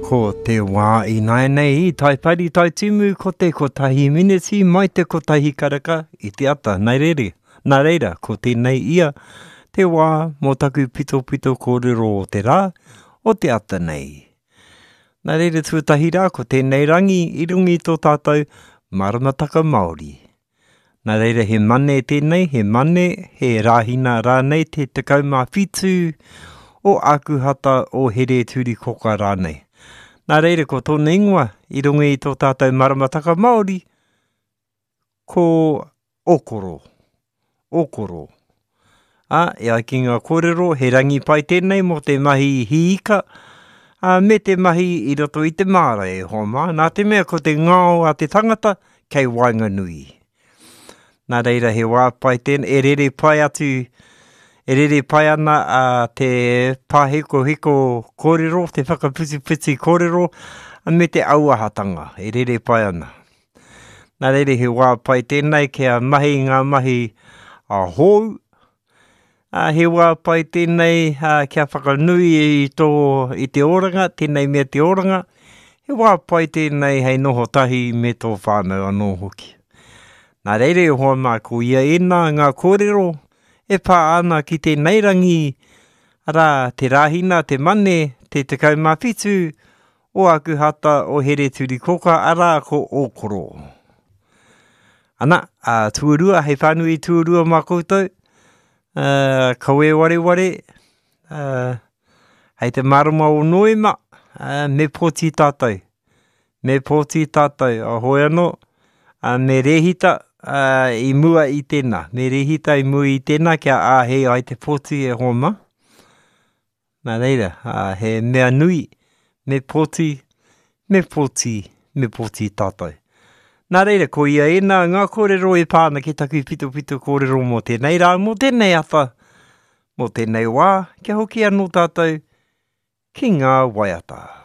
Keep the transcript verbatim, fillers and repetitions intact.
Ko te wā I nai nei, tai pari tai timu ko te kotahi miniti mai te kotahi karaka I te ata. Nai rere, nā reira, ko tēnei ia, te wā mō taku pito pito kōrero o te rā, o te ata nei. Nā reira tuatahi rā, ko tēnei rangi, I rungi tō tātou maramataka Māori. Nā reira he mane tēnei, he mane, he rāhina rānei te tekau mā whitu o akuhata o here turi koka rānei. Nā reira ko tōna ingoa, I rungi I tō tātou maramataka Māori, ko okoro, okoro. A, e ai ki ngā kōrero, he rangi pai tēnei mo te mahi hiika, a, me te mahi I roto I te māra e homa, nā te mea ko te ngāo a te tangata, kei Wainganui. Nā reira he wā pai tēnei, e rere pai atu, e rere pai ana a te pāheko heko kōrero, te whakaputi-puti kōrero, a me te auahatanga, e rere pai ana. Nā rere he wā pai tēnei, kia mahi ngā mahi a hou, a he wā pai tēnei, a, kia whakanui I, tō, I te oranga, tēnei mea te oranga, he wā pai tēnei hei noho tahi me tō whānau anō hoki. Nā reire hoa mā ko ia ena ngā kōrero, e pā ana ki te neirangi, ara te rāhina, te mane, te tekau mā whitu, o akuhata o here turi koka, ara ko okoro. Ana, a, tuarua, hei whānui tuarua mā koutou, uh, kaue ware ware, uh, hei te marama o noema, uh, me pōti tātou, me pōti tātou, a hoi anō, uh, me rehita, Uh, I mua I tēnā, me rehita I mua I tēnā, kia āhei ai te pōti e homa. Nā reira, uh, he mea nui, me pōti, me pōti, me pōti tātou. Nā reira, ko ia ena ngā kōrero e pāna ki taku pito pito kōrero mō tēnei rā, mō tēnei ata, mō tēnei wā, kia hoki anō tātou, ki ngā waiata.